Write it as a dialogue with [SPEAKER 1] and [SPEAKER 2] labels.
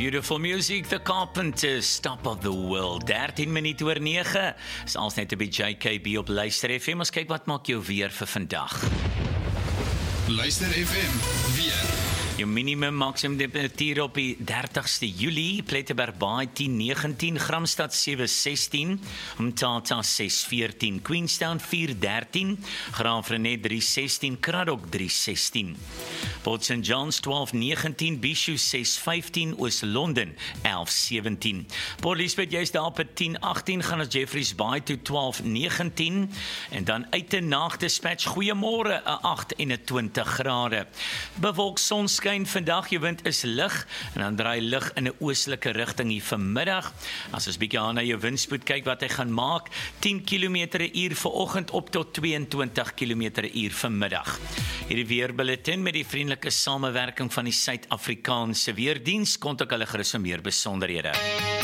[SPEAKER 1] Beautiful music, The Carpenters, Top of the World, 13 minute oor 9, is als net by JKB op Luister FM, ons kyk wat maak jou weer vir vandag.
[SPEAKER 2] Luister FM, weer.
[SPEAKER 1] Jou minimum maksimum temperatuur op die 30ste Julie, Plettenberg Baai 10-19, Gramstad 7-16, Mthatha 6-14, Queenstown 4-13, Graafrenet 3-16, Kraddock 3-16, Port St. John's 12-19, Bishu 6-15, Oos-London 11-17, Port Elizabeth juist daar op 10-18, gaan ons Jeffreys Bay toe 12-19, en dan uit de nacht dispatch, goeiemôre, 8 en 20 grade, bewolk sonskyn vandag, jou wind is lig, en dan draai lig in 'n oostelike rigting hier vanmiddag. As ons bietjie aan na jou windspoed kyk wat hy gaan maak, 10 km/h vanoggend op tot 22 km/h vanmiddag. Hierdie weerbulletin met die vriendelike samewerking van die Suid-Afrikaanse Weerdiens, kontak hulle gerus vir meer besonderhede.